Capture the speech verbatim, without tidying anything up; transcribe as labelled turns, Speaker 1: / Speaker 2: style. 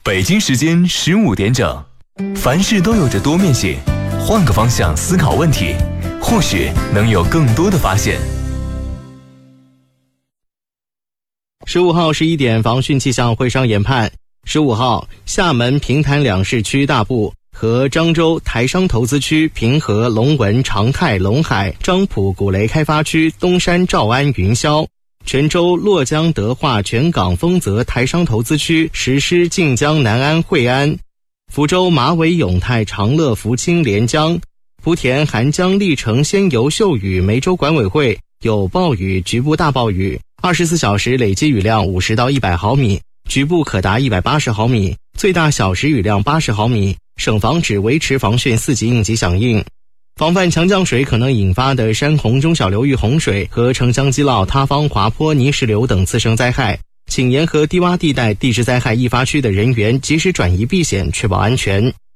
Speaker 1: 北京时间十五点整。凡事都有着多面性，换个方向思考问题，或许能有更多的发现。
Speaker 2: 十五号十一点，防汛气象会上研判。十五号，厦门平潭两市区大部和漳州台商投资区、平和、龙文、长泰、龙海、漳浦、古雷开发区、东山、诏安、云霄、泉州、洛江、德化、全港、丰泽台商投资区实施晋江、南安、惠安、福州、马尾、永泰、长乐、福清、连江、莆田、韩江、历城、仙游、秀屿、梅州管委会有暴雨，局部大暴雨，二十四小时累计雨量五十到一百毫米，局部可达一百八十毫米，最大小时雨量八十毫米。省防只维持防汛四级应急响应，防范强降水可能引发的山洪中小流域洪水和城乡基涝、塌方、滑坡、泥石流等次生灾害，请沿河低洼地带地质灾害易发区的人员及时转移避险，确保安全。